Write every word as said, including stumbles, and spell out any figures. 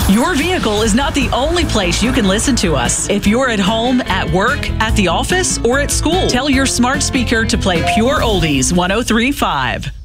Your vehicle is not the only place you can listen to us. If you're at home, at work, at the office, or at school, tell your smart speaker to play Pure Oldies one oh three point five.